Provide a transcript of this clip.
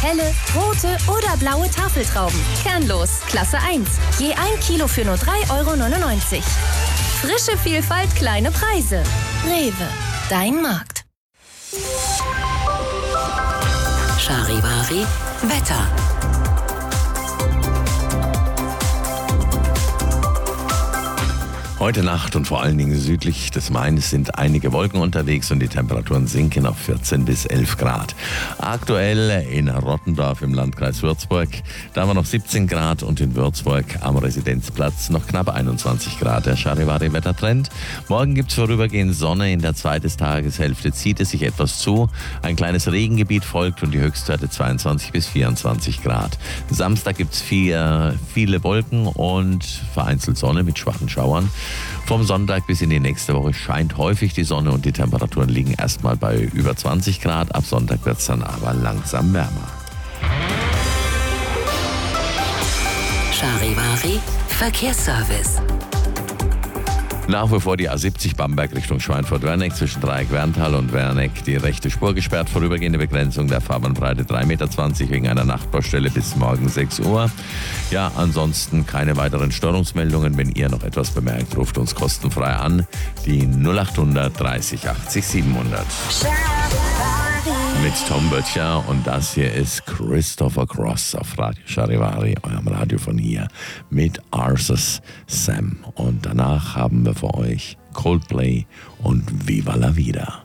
helle, rote oder blaue Tafeltrauben. Kernlos, Klasse 1. Je 1 Kilo für nur 3,99 €. Frische Vielfalt, kleine Preise. Rewe, dein Markt. Charivari Wetter. Heute Nacht und vor allen Dingen südlich des Mains sind einige Wolken unterwegs und die Temperaturen sinken auf 14 bis 11 Grad. Aktuell in Rottendorf im Landkreis Würzburg, da haben wir noch 17 Grad und in Würzburg am Residenzplatz noch knapp 21 Grad. Der Charivari-Wettertrend. Morgen gibt es vorübergehend Sonne, in der zweiten Tageshälfte zieht es sich etwas zu. Ein kleines Regengebiet folgt und die Höchstwerte 22 bis 24 Grad. Samstag gibt es viele Wolken und vereinzelt Sonne mit schwachen Schauern. Vom Sonntag bis in die nächste Woche scheint häufig die Sonne und die Temperaturen liegen erstmal bei über 20 Grad. Ab Sonntag wird es dann aber langsam wärmer. Charivari Verkehrsservice. Nach wie vor die A70 Bamberg Richtung Schweinfurt-Werneck zwischen Dreieck-Werntal und Werneck. Die rechte Spur gesperrt, vorübergehende Begrenzung der Fahrbahnbreite 3,20 Meter wegen einer Nachtbaustelle bis morgen 6 Uhr. Ja, ansonsten keine weiteren Störungsmeldungen. Wenn ihr noch etwas bemerkt, ruft uns kostenfrei an. Die 0800 30 80 700. Mit Tom Böttcher und das hier ist Christopher Cross auf Radio Charivari, eurem Radio von hier, mit Arthur's Sam. Und danach haben wir für euch Coldplay und Viva la Vida.